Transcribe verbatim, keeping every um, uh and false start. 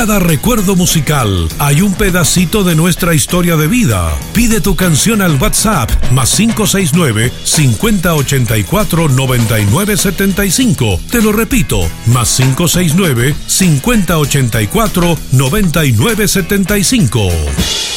Cada recuerdo musical hay un pedacito de nuestra historia de vida. Pide tu canción al WhatsApp más cinco seis nueve, cinco cero ocho cuatro, nueve nueve siete cinco. Te lo repito, más cinco seis nueve, cinco cero ocho cuatro, nueve nueve siete cinco.